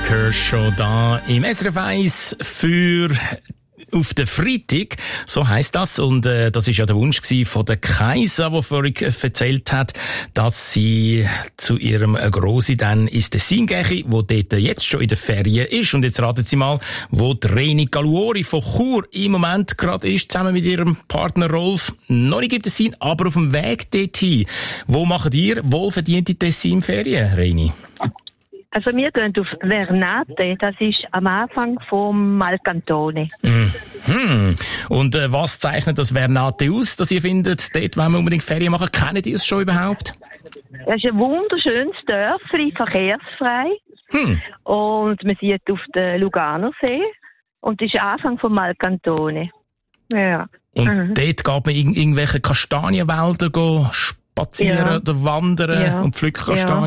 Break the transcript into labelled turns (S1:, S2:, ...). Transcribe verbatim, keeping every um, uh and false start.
S1: Kershaw da im S R F eins für auf den Freitag, so heisst das. Und äh, das ist ja der Wunsch gewesen von der Kaisa, die vorhin erzählt hat, dass sie zu ihrem Grossi dann ins Tessin gehe, wo dort jetzt schon in der Ferien ist. Und jetzt raten Sie mal, wo die Reni Galuori von Chur im Moment gerade ist, zusammen mit ihrem Partner Rolf. Noch nicht im Tessin, aber auf dem Weg dorthin. Wo macht ihr wohlverdiente Tessin-Ferien, Reni?
S2: Also wir gehen auf Vernate, das ist am Anfang vom Malcantone.
S1: Mhm. Und äh, was zeichnet das Vernate aus, dass ihr findet, dort wollen wir unbedingt Ferien machen? Kennt ihr es schon überhaupt?
S2: Das ist ein wunderschönes Dörfli, verkehrsfrei. Hm. Und man sieht auf den Luganersee. Und das ist Anfang vom Malcantone. Ja.
S1: Und
S2: mhm.
S1: dort geht man in irgendwelche Kastanienwälder spazieren ja. oder wandern ja. und pflücken Kastanien?